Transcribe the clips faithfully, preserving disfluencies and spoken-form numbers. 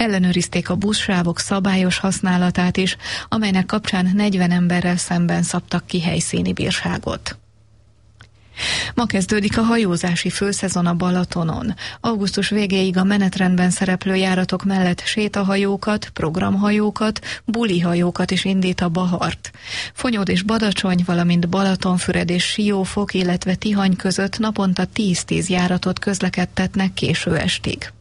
Ellenőrizték a buszsávok szabályos használatát is, amelynek kapcsán negyven emberrel szemben szabtak ki helyszíni bírságot. Ma kezdődik a hajózási főszezon a Balatonon. Augusztus végéig a menetrendben szereplő járatok mellett sétahajókat, programhajókat, bulihajókat is indít a Bahart. Fonyód és Badacsony, valamint Balatonfüred és Siófok, illetve Tihany között naponta tíz-tíz járatot közlekedtetnek késő estig.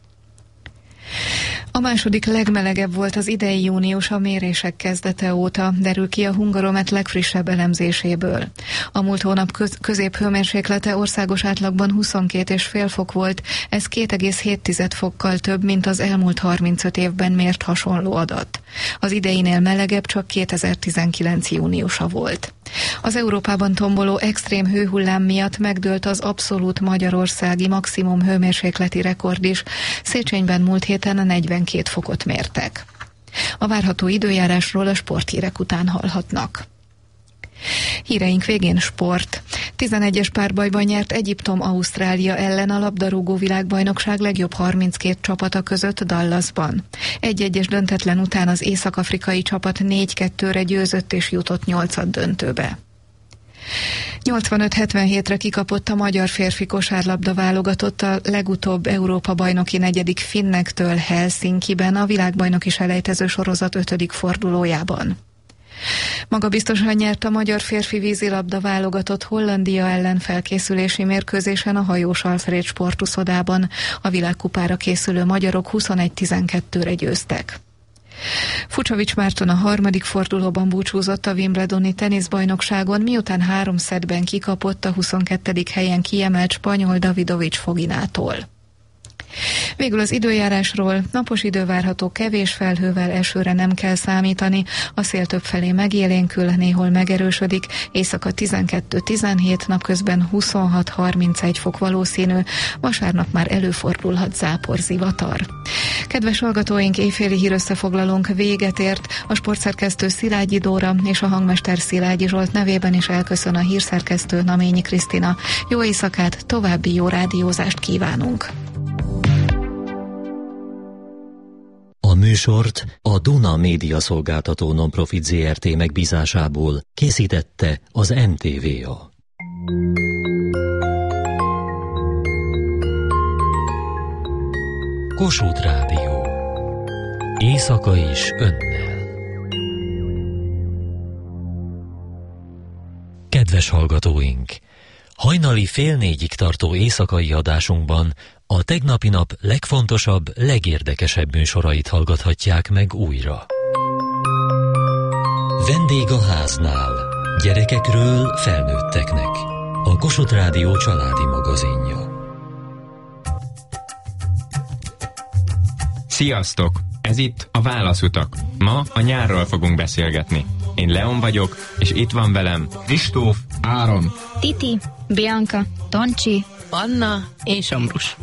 A második legmelegebb volt az idei június a mérések kezdete óta, derül ki a Hungaromet legfrissebb elemzéséből. A múlt hónap köz- középhőmérséklete országos átlagban huszonkét egész öt fok volt, ez két egész hét fokkal több, mint az elmúlt harmincöt évben mért hasonló adat. Az ideinél melegebb csak kétezer-tizenkilenc júniusa volt. Az Európában tomboló extrém hőhullám miatt megdőlt az abszolút magyarországi maximum hőmérsékleti rekord is. Széchenyben múlt héten a negyvenkét fokot mértek. A várható időjárásról a sporthírek után hallhatnak. Híreink végén sport. tizenegyes párbajban nyert Egyiptom Ausztrália ellen a labdarúgó világbajnokság legjobb harminckét csapata között Dallasban. Egy-egyes döntetlen után az észak-afrikai csapat négy kettőre győzött és jutott nyolcad döntőbe. nyolcvanöt hetvenhétre kikapott a magyar férfi kosárlabda válogatott a legutóbb Európa-bajnoki negyedik finnektől Helsinkiben a világbajnoki selejtező sorozat ötödik fordulójában. Magabiztosan nyert a magyar férfi vízilabda válogatott Hollandia ellen felkészülési mérkőzésen a Hajós Alfréd sportuszodában. A világkupára készülő magyarok huszonegy tizenkettőre győztek. Fucsovics Márton a harmadik fordulóban búcsúzott a Wimbledoni teniszbajnokságon, miután három szettben kikapott a huszonkettedik helyen kiemelt spanyol Davidovics Foginától. Végül az időjárásról: napos idő várható, kevés felhővel, esőre nem kell számítani, a szél többfelé megélénkül, néhol megerősödik, éjszaka tizenkettő tizenhét, napközben huszonhat harmincegy fok valószínű, vasárnap már előfordulhat zápor, zivatar. Kedves hallgatóink, éjféli hírösszefoglalónk véget ért, a sportszerkesztő Szilágyi Dóra és a hangmester Szilágyi Zsolt nevében is elköszön a hírszerkesztő Naményi Krisztina. Jó éjszakát, további jó rádiózást kívánunk! A műsort a Duna Média Szolgáltató Nonprofit zé er té megbízásából készítette az em té vé á. Kossuth Rádió. Éjszaka is önnel. Kedves hallgatóink! Hajnali fél négyig tartó éjszakai adásunkban a tegnapi nap legfontosabb, legérdekesebb műsorait hallgathatják meg újra. Vendég a háznál. Gyerekekről felnőtteknek. A Kossuth Rádió családi magazinja. Sziasztok! Ez itt a Válaszutak. Ma a nyárról fogunk beszélgetni. Én Leon vagyok, és itt van velem Kristóf, Áron, Titi, Bianca, Toncsi, Anna és Ambrus.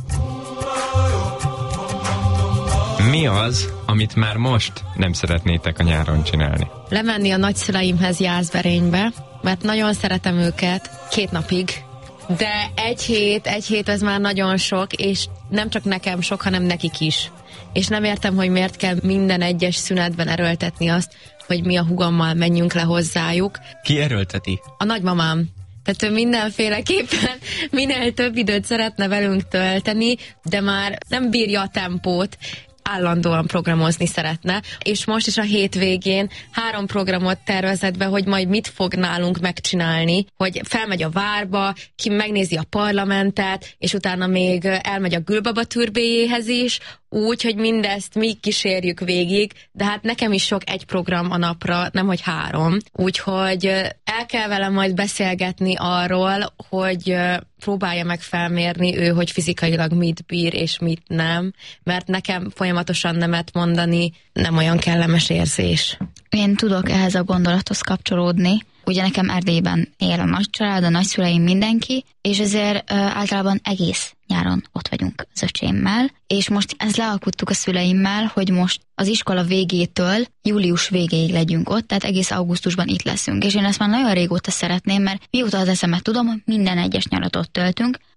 Mi az, amit már most nem szeretnétek a nyáron csinálni? Lemenni a nagyszüleimhez Jászberénybe, mert nagyon szeretem őket két napig. De egy hét, egy hét ez már nagyon sok, és nem csak nekem sok, hanem nekik is. És nem értem, hogy miért kell minden egyes szünetben erőltetni azt, hogy mi a húgommal menjünk le hozzájuk. Ki erőlteti? A nagymamám. Tehát ő mindenféleképpen minél több időt szeretne velünk tölteni, de már nem bírja a tempót, állandóan programozni szeretne, és most is a hétvégén három programot tervezett be, hogy majd mit fog nálunk megcsinálni, hogy felmegy a várba, ki megnézi a parlamentet, és utána még elmegy a Gülbaba türbéjéhez is, úgy, hogy mindezt mi kísérjük végig, de hát nekem is sok egy program a napra, nemhogy három. Úgyhogy el kell velem majd beszélgetni arról, hogy próbálja meg felmérni ő, hogy fizikailag mit bír és mit nem, mert nekem folyamatosan nemet mondani nem olyan kellemes érzés. Én tudok ehhez a gondolathoz kapcsolódni. Ugye nekem Erdélyben él a nagy család, a nagyszüleim, mindenki, és ezért uh, általában egész nyáron ott vagyunk az öcsémmel, és most ezt lealkuttuk a szüleimmel, hogy most az iskola végétől július végéig legyünk ott, tehát egész augusztusban itt leszünk, és én ezt már nagyon régóta szeretném, mert mióta az eszemet tudom, minden egyes nyarat ott töltünk,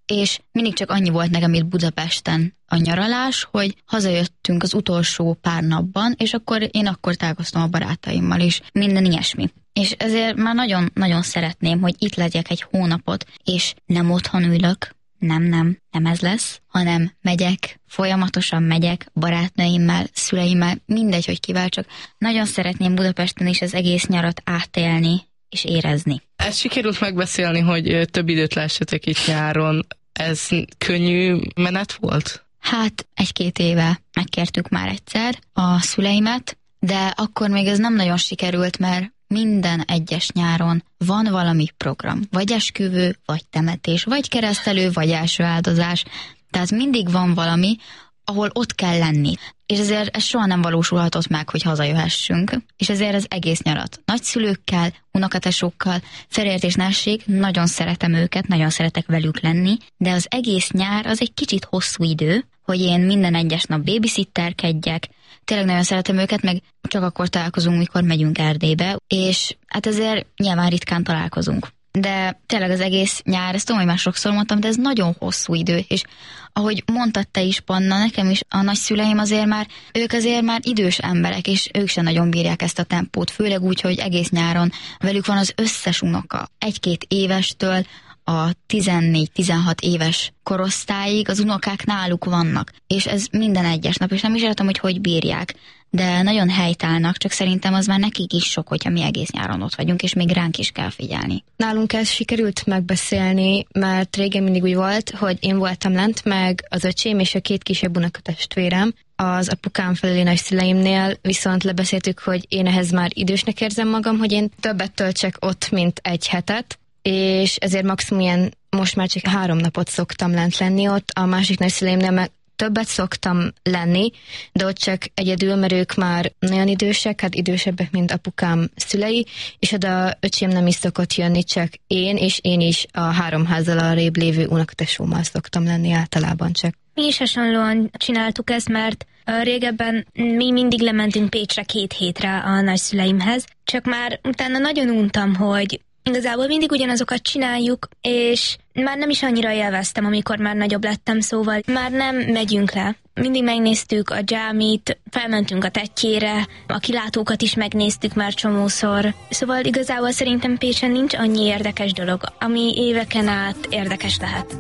és mindig csak annyi volt nekem itt Budapesten a nyaralás, hogy hazajöttünk az utolsó pár napban, és akkor én akkor találkoztam a barátaimmal is, minden ilyesmi. És ezért már nagyon-nagyon szeretném, hogy itt legyek egy hónapot, és nem otthon ülök, nem, nem, nem ez lesz, hanem megyek, folyamatosan megyek barátnőimmel, szüleimmel, mindegy, hogy kivel, csak nagyon szeretném Budapesten is az egész nyarat átélni és érezni. Ezt sikerült megbeszélni, hogy több időt lássatok itt nyáron. Ez könnyű menet volt? Hát egy-két éve megkértük már egyszer a szüleimet, de akkor még ez nem nagyon sikerült, mert minden egyes nyáron van valami program, vagy esküvő, vagy temetés, vagy keresztelő, vagy első áldozás. Tehát mindig van valami, ahol ott kell lenni. És ezért ez soha nem valósulhatott meg, hogy hazajöhessünk. És ezért az egész nyarat nagyszülőkkel, unokatesokkal, Ferért és Nesség, nagyon szeretem őket, nagyon szeretek velük lenni, de az egész nyár az egy kicsit hosszú idő, hogy én minden egyes nap babysitterkedjek, tényleg nagyon szeretem őket, meg csak akkor találkozunk, mikor megyünk Erdélybe, és hát ezért nyilván ritkán találkozunk. De tényleg az egész nyár, ezt tudom, hogy már sokszor mondtam, de ez nagyon hosszú idő, és ahogy mondtad te is, Panna, nekem is a nagyszüleim azért már, ők azért már idős emberek, és ők sem nagyon bírják ezt a tempót, főleg úgy, hogy egész nyáron velük van az összes unoka, egy-két évestől a tizennégy-tizenhat éves korosztályig az unokák náluk vannak, és ez minden egyes nap, és nem is értem, hogy hogy bírják, de nagyon helytállnak, csak szerintem az már nekik is sok, hogyha mi egész nyáron ott vagyunk, és még ránk is kell figyelni. Nálunk ezt sikerült megbeszélni, mert régen mindig úgy volt, hogy én voltam lent, meg az öcsém és a két kisebb unokatestvérem. Az apukám felüli nagyszüleimnél viszont lebeszéltük, hogy én ehhez már idősnek érzem magam, hogy én többet töltsek ott, mint egy hetet, és ezért maximum ilyen, most már csak három napot szoktam lent lenni ott, a másik nagyszüleimnél meg többet szoktam lenni, de ott csak egyedül, mert ők már nagyon idősek, hát idősebbek, mint apukám szülei, és oda öcsém nem is szokott jönni, csak én, és én is a három házzal arrébb lévő unokatesómmal szoktam lenni általában csak. Mi is hasonlóan csináltuk ezt, mert régebben mi mindig lementünk Pécsre két hétre a nagyszüleimhez, csak már utána nagyon untam, hogy igazából mindig ugyanazokat csináljuk, és már nem is annyira élveztem, amikor már nagyobb lettem, szóval már nem megyünk le. Mindig megnéztük a dzsámit, felmentünk a tettyére, a kilátókat is megnéztük már csomószor. Szóval igazából szerintem Pécsen nincs annyi érdekes dolog, ami éveken át érdekes lehet.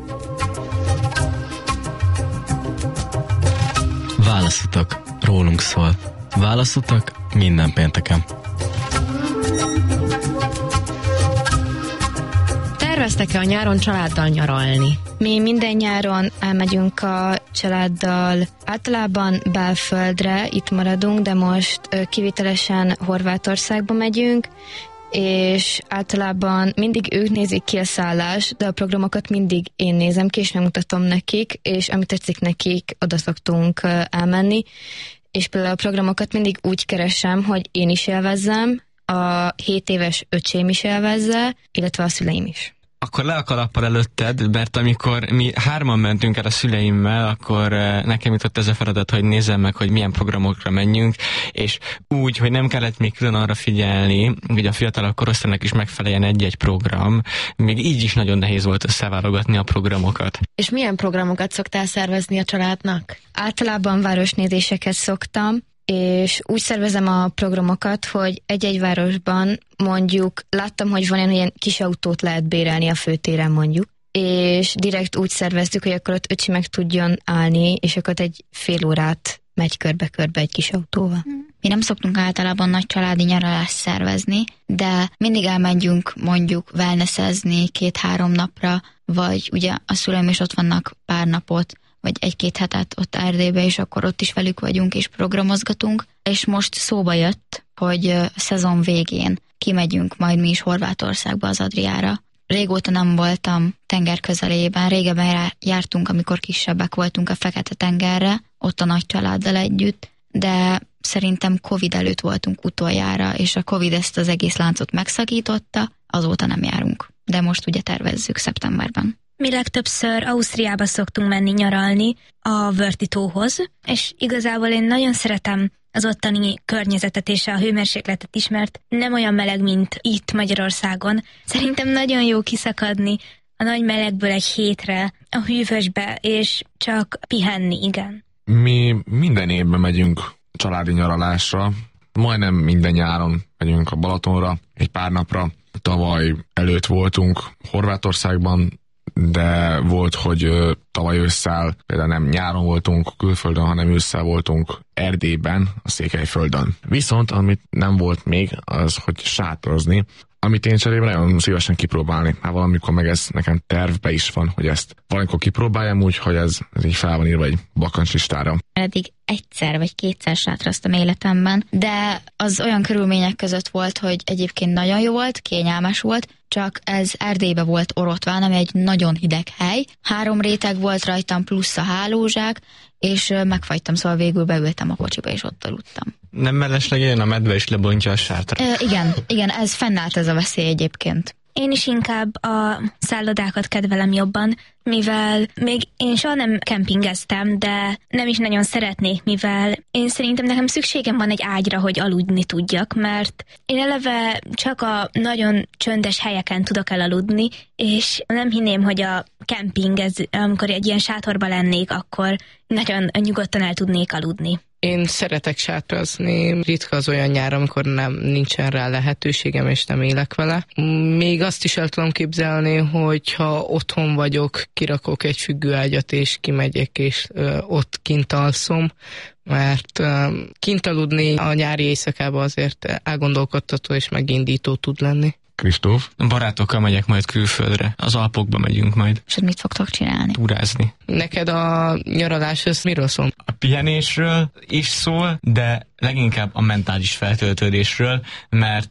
Válaszutak, rólunk szól. Válaszutak minden pénteken. Terveztek-e a nyáron családdal nyaralni? Mi minden nyáron elmegyünk a családdal, általában belföldre, itt maradunk, de most kivételesen Horvátországba megyünk, és általában mindig ők nézik ki a szállást, de a programokat mindig én nézem ki, és megmutatom nekik, és amit tetszik nekik, oda szoktunk elmenni, és például a programokat mindig úgy keresem, hogy én is élvezzem, a hét éves öcsém is élvezze, illetve a szüleim is. Akkor le a kalappal előtted, mert amikor mi hárman mentünk el a szüleimmel, akkor nekem jutott ez a feladat, hogy nézzem meg, hogy milyen programokra menjünk, és úgy, hogy nem kellett még külön arra figyelni, hogy a fiatalabb korosztálynak is megfeleljen egy-egy program, még így is nagyon nehéz volt összeválogatni a programokat. És milyen programokat szoktál szervezni a családnak? Általában városnézéseket szoktam, és úgy szervezem a programokat, hogy egy-egy városban mondjuk láttam, hogy van ilyen kis autót lehet bérelni a főtéren mondjuk, és direkt úgy szerveztük, hogy akkor ott öcsi meg tudjon állni, és akkor egy fél órát megy körbe-körbe egy kis autóval. Mi nem szoktunk általában nagy családi nyaralást szervezni, de mindig elmegyünk mondjuk wellnessezni két-három napra, vagy ugye a szüleim is ott vannak pár napot, vagy egy-két hetet ott Erdélybe, és akkor ott is velük vagyunk, és programozgatunk. És most szóba jött, hogy a szezon végén kimegyünk majd mi is Horvátországba, az Adriára. Régóta nem voltam tenger közelében, régebben jártunk, amikor kisebbek voltunk a Fekete-tengerre, ott a nagy családdal együtt, de szerintem Covid előtt voltunk utoljára, és a Covid ezt az egész láncot megszakította, azóta nem járunk. De most ugye tervezzük szeptemberben. Mi legtöbbször Ausztriába szoktunk menni nyaralni a Wörthi-tóhoz, és igazából én nagyon szeretem az ottani környezetet és a hőmérsékletet is, mert nem olyan meleg, mint itt Magyarországon. Szerintem nagyon jó kiszakadni a nagy melegből egy hétre a hűvösbe, és csak pihenni, igen. Mi minden évben megyünk családi nyaralásra, majdnem minden nyáron megyünk a Balatonra egy pár napra. Tavaly előtt voltunk Horvátországban, de volt, hogy tavaly ősszel, például nem nyáron voltunk külföldön, hanem ősszel voltunk Erdélyben, a Székelyföldön. Viszont, amit nem volt még, az, hogy sátorozni, amit én cserébe nagyon szívesen kipróbálnék. Már valamikor meg ez nekem tervbe is van, hogy ezt valamikor kipróbáljam úgy, hogy ez, ez így fel van írva egy bakancslistára. Eddig egyszer vagy kétszer sátraztam életemben, de az olyan körülmények között volt, hogy egyébként nagyon jó volt, kényelmes volt, csak ez Erdélybe volt Orotván, ami egy nagyon hideg hely. Három réteg volt rajtam, plusz a hálózsák, és megfagytam, szóval végül beültem a kocsiba, és ott aludtam. Nem mellesleg jön a medve, és lebontja a sátrat? E, igen, igen, ez fennállt ez a veszély egyébként. Én is inkább a szállodákat kedvelem jobban, mivel még én soha nem kempingeztem, de nem is nagyon szeretnék, mivel én szerintem nekem szükségem van egy ágyra, hogy aludni tudjak, mert én eleve csak a nagyon csöndes helyeken tudok elaludni, és nem hinném, hogy a kemping, ez, amikor egy ilyen sátorban lennék, akkor nagyon nyugodtan el tudnék aludni. Én szeretek sátrazni, ritka az olyan nyár, amikor nem nincsen rá lehetőségem, és nem élek vele. Még azt is el tudom képzelni, hogy ha otthon vagyok, kirakok egy függőágyat, és kimegyek, és ö, ott kint alszom, mert ö, kint aludni a nyári éjszakában azért elgondolkodtató és megindító tud lenni. Kristóf? Barátokkal megyek majd külföldre. Az Alpokba megyünk majd. És mit fogtok csinálni? Túrázni. Neked a nyaralás, ez miről szól? A pihenésről is szól, de leginkább a mentális feltöltődésről, mert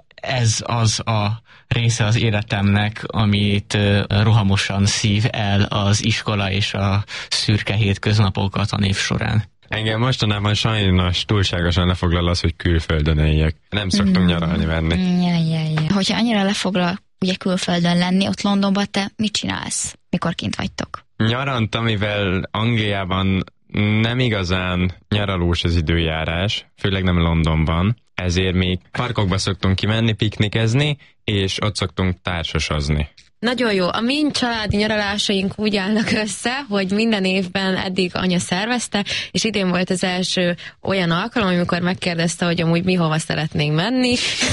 ez az a része az életemnek, amit rohamosan szív el az iskola és a szürke hétköznapokat a név során. Engem mostanában sajnos túlságosan lefoglal az, hogy külföldön éljek. Nem szoktunk mm. nyaralni venni. Ja, ja, ja. Hogyha annyira lefoglal ugye külföldön lenni, ott Londonban te mit csinálsz, mikor kint vagytok? Nyaranta, mivel Angliában nem igazán nyaralós az időjárás, főleg nem Londonban, ezért még parkokba szoktunk kimenni, piknikezni, és ott szoktunk társasozni. Nagyon jó. A mi családi nyaralásaink úgy állnak össze, hogy minden évben eddig anya szervezte, és idén volt az első olyan alkalom, amikor megkérdezte, hogy amúgy mi hova szeretnénk menni.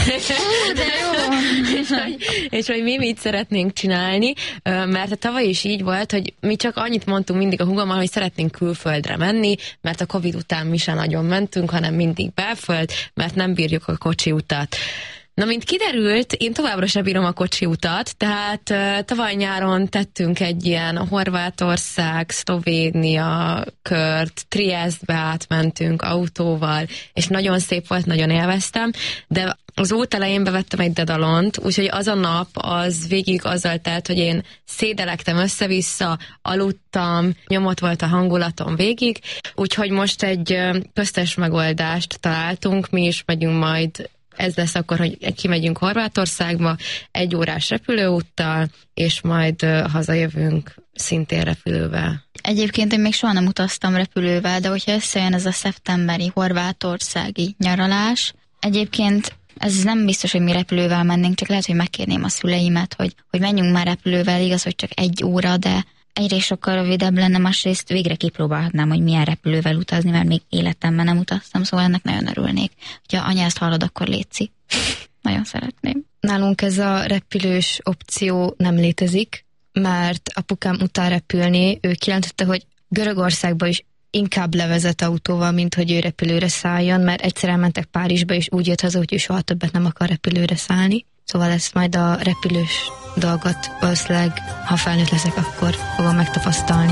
De jó! és, hogy, és hogy mi mit szeretnénk csinálni, mert a tavaly is így volt, hogy mi csak annyit mondtunk mindig a húgommal, hogy szeretnénk külföldre menni, mert a Covid után mi sem nagyon mentünk, hanem mindig belföld, mert nem bírjuk a kocsi utat. Na, mint kiderült, én továbbra sem bírom a kocsi utat, tehát uh, tavaly nyáron tettünk egy ilyen Horvátország, Szlovénia kört, Triestbe átmentünk autóval, és nagyon szép volt, nagyon élveztem, de az út elején bevettem egy dedalont, úgyhogy az a nap az végig azzal telt, hogy én szédelektem össze-vissza, aludtam, nyomott volt a hangulatom végig, úgyhogy most egy köztes megoldást találtunk, mi is megyünk majd. Ez lesz akkor, hogy kimegyünk Horvátországba egy órás repülőúttal, és majd uh, hazajövünk szintén repülővel. Egyébként én még soha nem utaztam repülővel, de hogyha összejön ez a szeptemberi horvátországi nyaralás, egyébként ez nem biztos, hogy mi repülővel mennénk, csak lehet, hogy megkérném a szüleimet, hogy, hogy menjünk már repülővel, igaz, hogy csak egy óra, de egyrészt sokkal rövidebb lenne, másrészt végre kipróbálhatnám, hogy milyen repülővel utazni, mert még életemben nem utaztam, szóval ennek nagyon örülnék. Hogyha anya ezt hallod, akkor létszik. Nagyon szeretném. Nálunk ez a repülős opció nem létezik, mert apukám után repülni, ő kijelentette, hogy Görögországba is inkább levezet autóval, mint hogy ő repülőre szálljon, mert egyszer elmentek Párizsba, és úgy jött haza, hogy ő soha többet nem akar repülőre szállni. Szóval ezt majd a repülős dolgot valószínűleg, ha felnőtt leszek, akkor fogom megtapasztalni.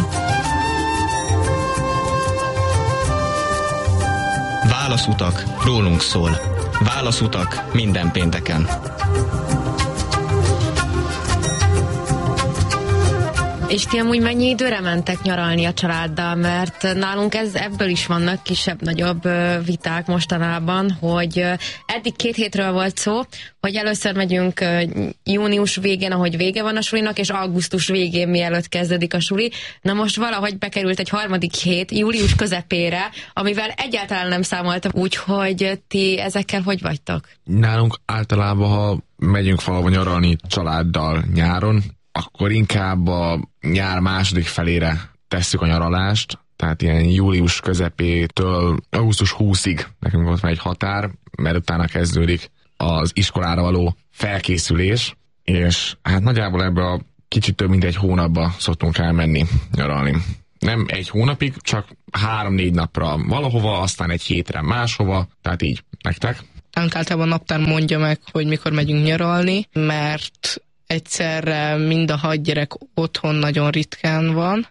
Válaszutak, rólunk szól. Válaszutak minden pénteken. És ti amúgy mennyi időre mentek nyaralni a családdal? Mert nálunk ez, ebből is vannak kisebb-nagyobb viták mostanában, hogy eddig két hétről volt szó, hogy először megyünk június végén, ahogy vége van a sulinak, és augusztus végén, mielőtt kezdődik a suli. Na most valahogy bekerült egy harmadik hét, július közepére, amivel egyáltalán nem számoltam, úgyhogy ti ezekkel hogy vagytok? Nálunk általában, ha megyünk valahol nyaralni családdal nyáron, akkor inkább a nyár második felére tesszük a nyaralást, tehát ilyen július közepétől augusztus huszadikáig nekünk ott van egy határ, mert utána kezdődik az iskolára való felkészülés, és hát nagyjából ebbe a kicsit több mint egy hónapba szoktunk elmenni nyaralni. Nem egy hónapig, csak három-négy napra valahova, aztán egy hétre máshova, tehát így nektek. Általában naptár mondja meg, hogy mikor megyünk nyaralni, mert egyszerre mind a hat gyerek otthon nagyon ritkán van,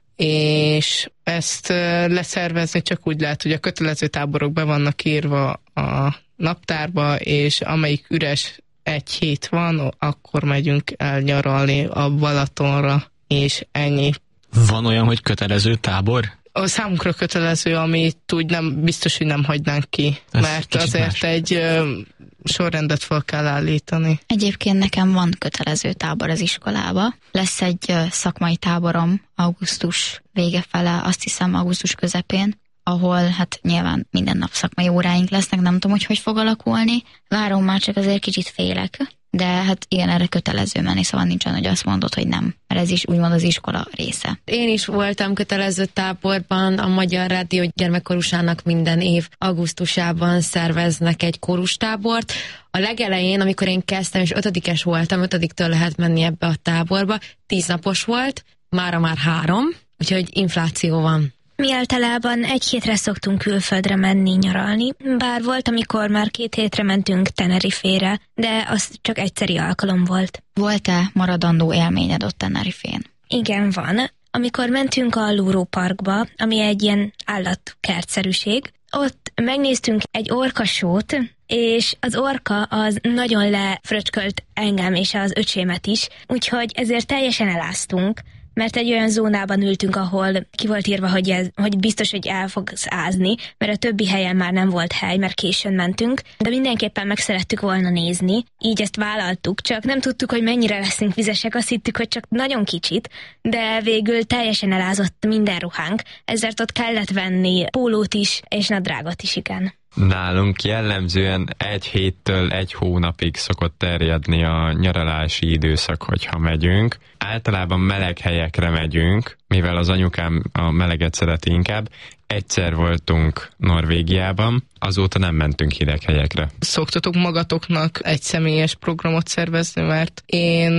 és ezt leszervezni csak úgy lehet, hogy a kötelező táborok be vannak írva a naptárba, és amelyik üres egy hét van, akkor megyünk el nyaralni a Balatonra, és ennyi. Van olyan, hogy kötelező tábor? A számunkra kötelező, amit úgy nem, biztos, hogy nem hagynánk ki, ez mert azért más. Egy ö, sorrendet fel kell állítani. Egyébként nekem van kötelező tábor az iskolába. Lesz egy ö, szakmai táborom augusztus vége fele, azt hiszem augusztus közepén, ahol hát nyilván minden nap szakmai óráink lesznek, nem tudom, hogy hogy fog alakulni. Várom, már csak azért kicsit félek, de hát igen, erre kötelező menni, szóval nincsen, hogy azt mondod, hogy nem, mert ez is úgymond az iskola része. Én is voltam kötelező táborban, a Magyar Rádió gyermekkorusának minden év augusztusában szerveznek egy korustábort. A legelején, amikor én kezdtem, és ötödikes voltam, ötödiktől lehet menni ebbe a táborba, tíz napos volt, mára már három, úgyhogy infláció van. Mi általában egy hétre szoktunk külföldre menni nyaralni, bár volt, amikor már két hétre mentünk Tenerifére, de az csak egyszeri alkalom volt. Volt-e maradandó élményed ott Tenerifén? Igen, van. Amikor mentünk a Lúró Parkba, ami egy ilyen állatkertszerűség, ott megnéztünk egy orkasót, és az orka az nagyon lefröcskölt engem és az öcsémet is, úgyhogy ezért teljesen eláztunk, mert egy olyan zónában ültünk, ahol ki volt írva, hogy, ez, hogy biztos, hogy el fogsz ázni, mert a többi helyen már nem volt hely, mert későn mentünk, de mindenképpen meg szerettük volna nézni, így ezt vállaltuk, csak nem tudtuk, hogy mennyire leszünk vizesek, azt hittük, hogy csak nagyon kicsit, de végül teljesen elázott minden ruhánk, ezért ott kellett venni pólót is, és nadrágot is, igen. Nálunk jellemzően egy héttől egy hónapig szokott terjedni a nyaralási időszak, hogyha megyünk. Általában meleg helyekre megyünk, mivel az anyukám a meleget szereti inkább. Egyszer voltunk Norvégiában, azóta nem mentünk hideg helyekre. Szoktatok magatoknak egy személyes programot szervezni, mert én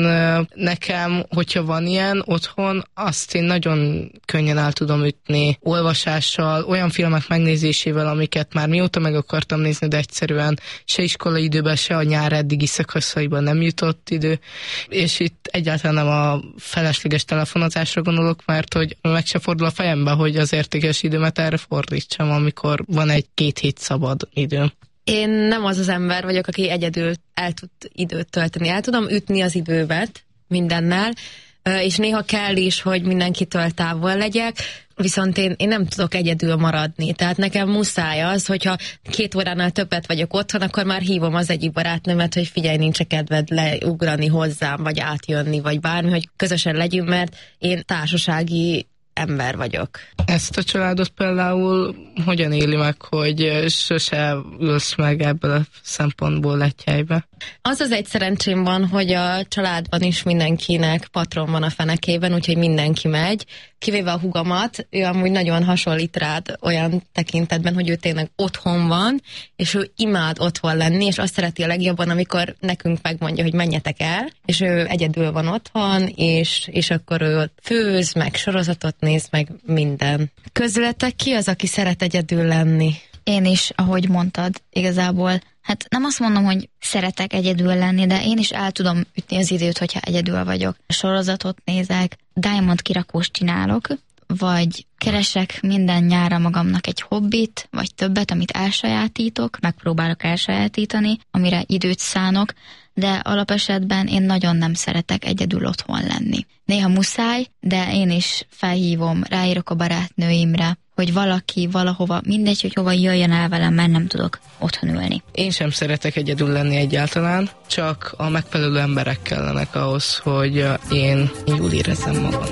nekem, hogyha van ilyen otthon, azt én nagyon könnyen el tudom ütni olvasással, olyan filmek megnézésével, amiket már mióta meg akartam nézni, de egyszerűen se iskolai időben, se a nyár eddigi szakaszaiban nem jutott idő, és itt egyáltalán nem a felesleges telefonozásra gondolok, mert hogy meg se fordul a fejembe, hogy az értékes időmet erre fordítsam, amikor van egy-két hét szabad időm. Én nem az az ember vagyok, aki egyedül el tud időt tölteni. El tudom ütni az idővet mindennel, és néha kell is, hogy mindenkitől távol legyek, viszont én, én nem tudok egyedül maradni. Tehát nekem muszáj az, hogyha két óránál többet vagyok otthon, akkor már hívom az egyik barátnőmet, hogy figyelj, nincs kedved leugrani hozzám, vagy átjönni, vagy bármi, hogy közösen legyünk, mert én társasági ember vagyok. Ezt a családot például hogyan éli meg, hogy sose ülsz meg ebből a szempontból egy helybe? Az az egy szerencsém van, hogy a családban is mindenkinek patron van a fenekében, úgyhogy mindenki megy, kivéve a húgamat, ő amúgy nagyon hasonlít rád olyan tekintetben, hogy ő tényleg otthon van, és ő imád otthon lenni, és azt szereti a legjobban, amikor nekünk megmondja, hogy menjetek el, és ő egyedül van otthon, és, és akkor ő főz, meg sorozatot néz, meg minden. Közületek ki az, aki szeret egyedül lenni? Én is, ahogy mondtad, igazából, hát nem azt mondom, hogy szeretek egyedül lenni, de én is el tudom ütni az időt, hogyha egyedül vagyok. Sorozatot nézek, Diamond kirakóst csinálok, vagy keresek minden nyára magamnak egy hobbit, vagy többet, amit elsajátítok, megpróbálok elsajátítani, amire időt szánok, de alapesetben én nagyon nem szeretek egyedül otthon lenni. Néha muszáj, de én is felhívom, ráírok a barátnőimre, hogy valaki valahova, mindegy, hogy hova jöjjön el velem, mert nem tudok otthon ülni. Én sem szeretek egyedül lenni egyáltalán, csak a megfelelő emberek kellenek ahhoz, hogy én jól érezzem magam.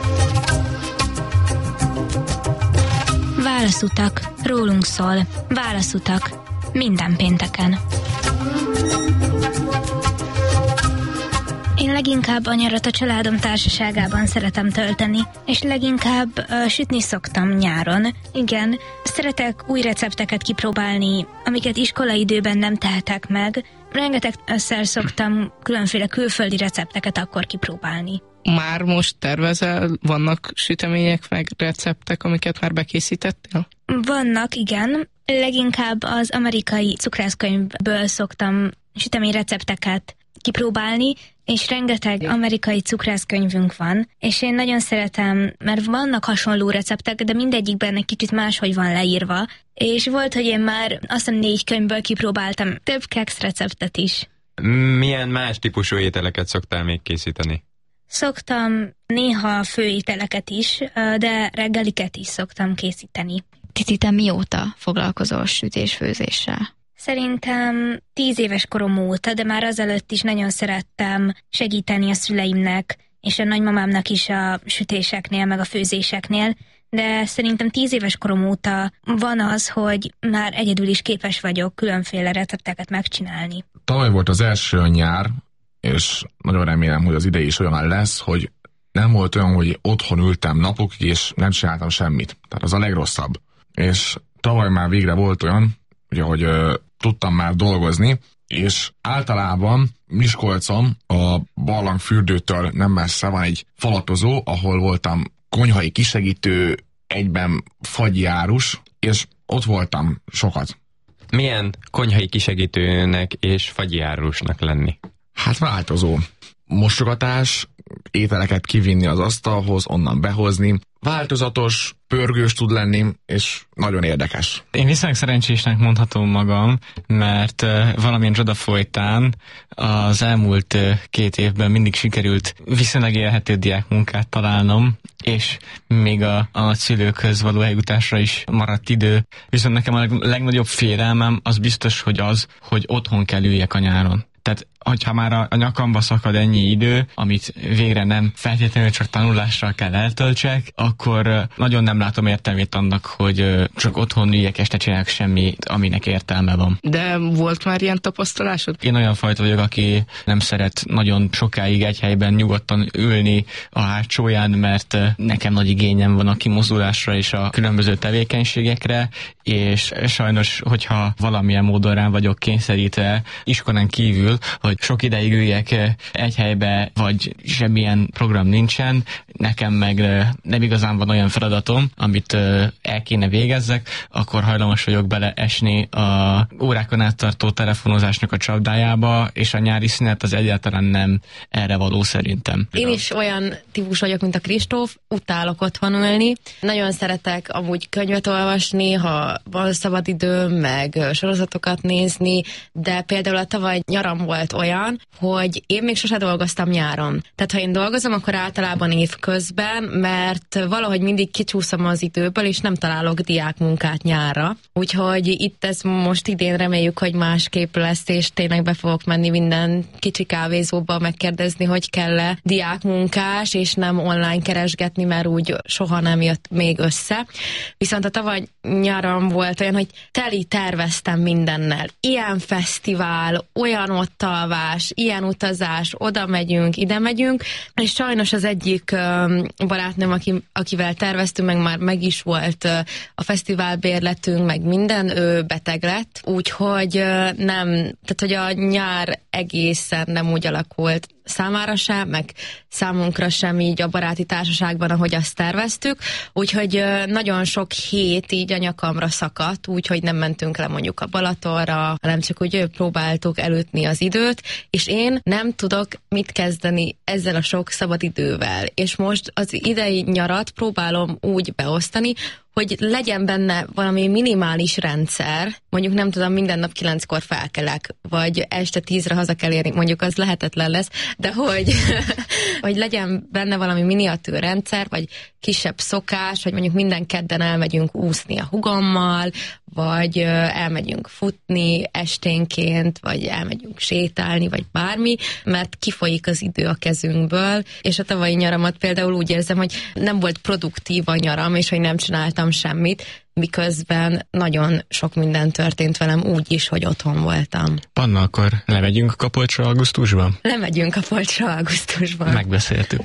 Válaszutak, rólunk szól. Válaszutak, minden pénteken. Én leginkább a nyarat a családom társaságában szeretem tölteni, és leginkább uh, sütni szoktam nyáron. Igen, szeretek új recepteket kipróbálni, amiket iskolaidőben nem tehetek meg. Rengeteg összer szoktam különféle külföldi recepteket akkor kipróbálni. Már most tervezel? Vannak sütemények meg receptek, amiket már bekészítettél? Vannak, igen. Leginkább az amerikai cukrászkönyvből szoktam sütemény recepteket kipróbálni, és rengeteg amerikai cukrászkönyvünk van, és én nagyon szeretem, mert vannak hasonló receptek, de mindegyikben egy kicsit máshogy van leírva, és volt, hogy én már azt hiszem négy könyvből kipróbáltam több keksz receptet is. Milyen más típusú ételeket szoktál még készíteni? Szoktam néha főételeket is, de reggeliket is szoktam készíteni. Titi, te mióta foglalkozol sütés-főzéssel? Szerintem tíz éves korom óta, de már azelőtt is nagyon szerettem segíteni a szüleimnek, és a nagymamámnak is a sütéseknél, meg a főzéseknél, de szerintem tíz éves korom óta van az, hogy már egyedül is képes vagyok különféle recepteket megcsinálni. Tavaly volt az első nyár, és nagyon remélem, hogy az idei is olyan lesz, hogy nem volt olyan, hogy otthon ültem napokig, és nem csináltam semmit. Tehát az a legrosszabb. És tavaly már végre volt olyan, ugye, hogy ö, tudtam már dolgozni, és általában Miskolcon a barlangfürdőtől nem messze van egy falatozó, ahol voltam konyhai kisegítő, egyben fagyi árus, és ott voltam sokat. Milyen konyhai kisegítőnek és fagyi árusnak lenni? Hát változó. Mosogatás, ételeket kivinni az asztalhoz, onnan behozni. Változatos, pörgős tud lenni, és nagyon érdekes. Én viszonylag szerencsésnek mondhatom magam, mert uh, valamilyen csoda folytán az elmúlt uh, két évben mindig sikerült viszonylag élhető diákmunkát találnom, és még a, a szülőkhöz való eljutásra is maradt idő. Viszont nekem a legnagyobb félelmem az biztos, hogy az, hogy otthon kell üljek a nyáron. Tehát, hogyha már a, a nyakamba szakad ennyi idő, amit végre nem feltétlenül csak tanulással kell eltöltsek, akkor nagyon nem látom értelmét annak, hogy csak otthon üljek és ne csinálok semmit, aminek értelme van. De volt már ilyen tapasztalásod? Én olyan fajta vagyok, aki nem szeret nagyon sokáig egy helyben nyugodtan ülni a hátsóján, mert nekem nagy igényem van a kimozdulásra és a különböző tevékenységekre, és sajnos, hogyha valamilyen módon rá vagyok kényszerítve iskolán kívül, hogy sok ideig üljek egy helybe, vagy semmilyen program nincsen, nekem meg nem igazán van olyan feladatom, amit el kéne végezzek, akkor hajlamos vagyok beleesni a órákon áttartó telefonozásnak a csapdájába, és a nyári szünet az egyáltalán nem erre való szerintem. Én is olyan típus vagyok, mint a Kristóf, utálok otthon ülni. Nagyon szeretek amúgy könyvet olvasni, ha van szabad időm, meg sorozatokat nézni, de például a tavaly nyaram volt olyan, hogy én még sose dolgoztam nyáron. Tehát ha én dolgozom, akkor általában évközben, mert valahogy mindig kicsúszom az időből, és nem találok diákmunkát nyárra. Úgyhogy itt ez most idén reméljük, hogy másképp lesz, és tényleg be fogok menni minden kicsi kávézóba megkérdezni, hogy kell-e diákmunkás, és nem online keresgetni, mert úgy soha nem jött még össze. Viszont a tavaly nyáron volt olyan, hogy teli terveztem mindennel. Ilyen fesztivál, olyan ott alvás, ilyen utazás, oda megyünk, ide megyünk, és sajnos az egyik barátnőm, aki, akivel terveztünk, meg már meg is volt a fesztivál bérletünk, meg minden, ő beteg lett, úgyhogy nem, tehát hogy a nyár egészen nem úgy alakult számára sem, meg számunkra sem így a baráti társaságban, ahogy azt terveztük, úgyhogy nagyon sok hét így a nyakamra szakadt, úgyhogy nem mentünk le mondjuk a Balatonra, hanem csak úgy próbáltuk elütni az időt, és én nem tudok mit kezdeni ezzel a sok szabad idővel, és most az idei nyarat próbálom úgy beosztani, hogy legyen benne valami minimális rendszer, mondjuk nem tudom, minden nap kilenckor felkelek, vagy este tízre haza kell érni, mondjuk az lehetetlen lesz, de hogy, hogy legyen benne valami miniatűr rendszer, vagy kisebb szokás, hogy mondjuk minden kedden elmegyünk úszni a hugommal, vagy elmegyünk futni esténként, vagy elmegyünk sétálni, vagy bármi, mert kifolyik az idő a kezünkből, és a tavalyi nyaramat például úgy érzem, hogy nem volt produktív a nyaram, és hogy nem csináltam semmit, miközben nagyon sok minden történt velem úgy is, hogy otthon voltam. Panna, akkor lemegyünk a Kapolcsra augusztusban? Lemegyünk a Kapolcsra augusztusban. Megbeszéltük.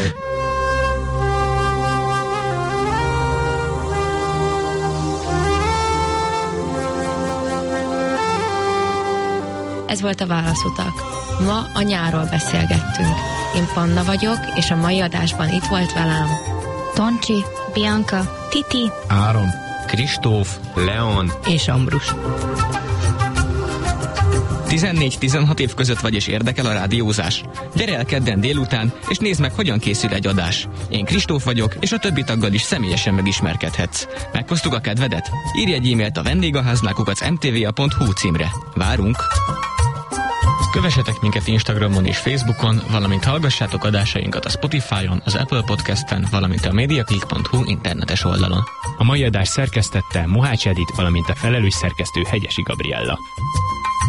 Ez volt a Válaszutak. Ma a nyárról beszélgettünk. Én Panna vagyok, és a mai adásban itt volt velem Toncsi, Bianca, Titi, Áron, Kristóf, Leon és Ambrus. tizennégy-tizenhat év között vagy és érdekel a rádiózás? Gyere el kedden délután, és nézd meg, hogyan készül egy adás. Én Kristóf vagyok, és a többi taggal is személyesen megismerkedhetsz. Meghoztuk a kedvedet? Írj egy e-mailt a vendégháznál m t v a pont h u címre. Várunk! Kövessetek minket Instagramon és Facebookon, valamint hallgassátok adásainkat a Spotify-on, az Apple Podcast-en, valamint a mediaclick pont h u internetes oldalon. A mai adás szerkesztette Mohács Edit, valamint a felelős szerkesztő Hegyesi Gabriella.